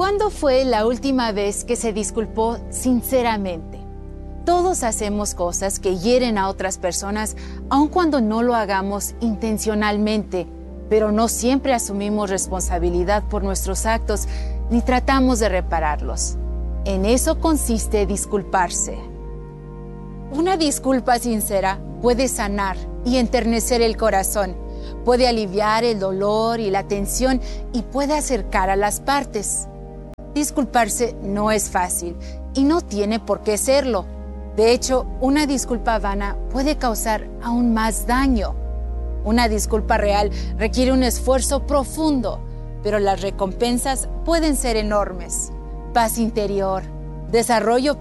¿Cuándo fue la última vez que se disculpó sinceramente? Todos hacemos cosas que hieren a otras personas, aun cuando no lo hagamos intencionalmente, pero no siempre asumimos responsabilidad por nuestros actos ni tratamos de repararlos. En eso consiste disculparse. Una disculpa sincera puede sanar y enternecer el corazón, puede aliviar el dolor y la tensión y puede acercar a las partes. Disculparse no es fácil y no tiene por qué serlo. De hecho, una disculpa vana puede causar aún más daño. Una disculpa real requiere un esfuerzo profundo, pero las recompensas pueden ser enormes. Paz interior, desarrollo